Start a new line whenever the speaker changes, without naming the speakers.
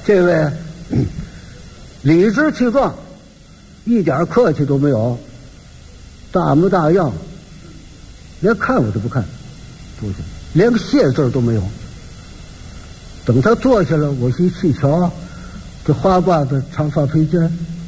这位理直气壮，一点客气都没有，大模大样，连看我都不看，坐下，连个谢字都没有。等他坐下了，我一细瞧，这花褂子、长发披肩，